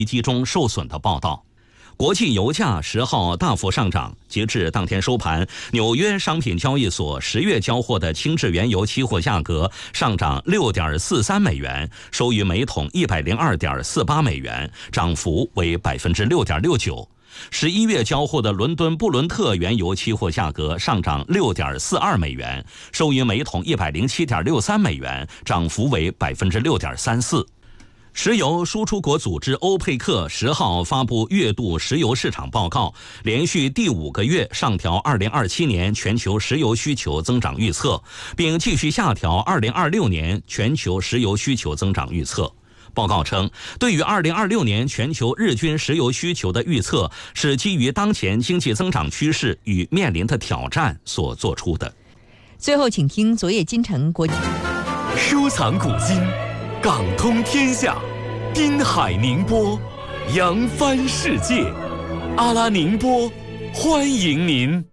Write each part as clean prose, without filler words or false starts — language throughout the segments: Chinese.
机中受损的报道。国际油价10号大幅上涨，截至当天收盘，纽约商品交易所10月交货的轻质原油期货价格上涨 6.43 美元，收于每桶 102.48 美元，涨幅为 6.69%。11月交货的伦敦布伦特原油期货价格上涨 6.42 美元，收于每桶 107.63 美元，涨幅为 6.34%。石油输出国组织欧佩克10号发布月度石油市场报告，连续第5个月上调2027年全球石油需求增长预测，并继续下调2026年全球石油需求增长预测。报告称，对于2026年全球日均石油需求的预测是基于当前经济增长趋势与面临的挑战所做出的。 最后，请听昨夜今晨国际收藏古今，港通天下，滨海宁波，扬帆世界。阿拉宁波，欢迎您。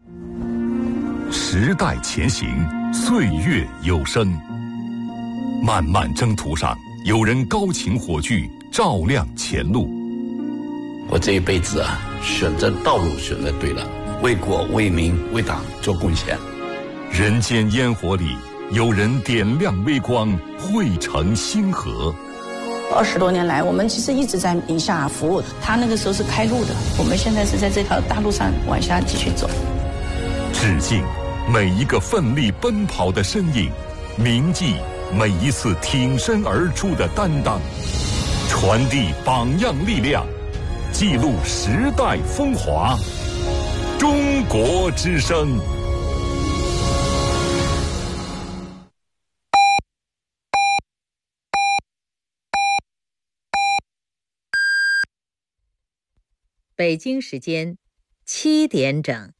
时代前行，岁月有声。漫漫征途上，有人高擎火炬，照亮前路。 我这一辈子选择道路选择对了，为国为民为党做贡献。 人间烟火里，有人点亮微光，汇成星河。 20多年来，我们其实一直在宁夏服务，他那个时候是开路的，我们现在是在这条大路上往下继续走。 致敬每一个奋力奔跑的身影，铭记每一次挺身而出的担当，传递榜样力量，记录时代风华。中国之声。 北京时间7点整。